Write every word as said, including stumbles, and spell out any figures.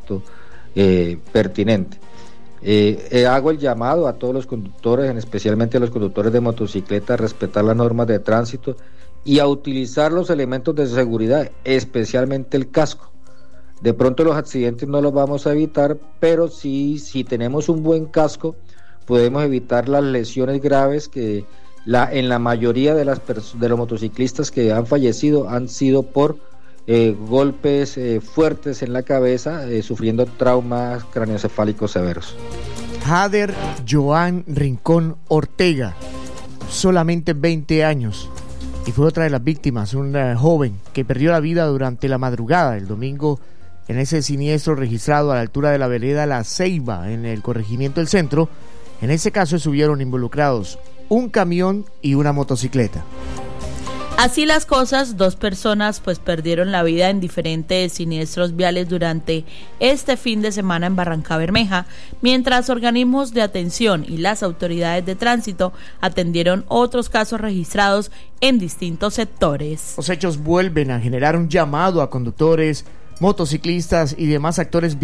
tránsito eh, pertinente. Eh, eh, hago el llamado a todos los conductores, en especialmente a los conductores de motocicleta, a respetar las normas de tránsito y a utilizar los elementos de seguridad, especialmente el casco. De pronto los accidentes no los vamos a evitar, pero sí, si tenemos un buen casco, podemos evitar las lesiones graves que la, en la mayoría de, las pers- de los motociclistas que han fallecido han sido por eh, golpes eh, fuertes en la cabeza, eh, sufriendo traumas craneoencefálicos severos. Jader Joan Rincón Ortega, solamente veinte años, y fue otra de las víctimas, un uh, joven que perdió la vida durante la madrugada del domingo en ese siniestro registrado a la altura de la vereda La Ceiba, en el corregimiento del Centro. En ese caso estuvieron involucrados un camión y una motocicleta. Así las cosas, dos personas pues perdieron la vida en diferentes siniestros viales durante este fin de semana en Barrancabermeja, mientras organismos de atención y las autoridades de tránsito atendieron otros casos registrados en distintos sectores. Los hechos vuelven a generar un llamado a conductores, motociclistas y demás actores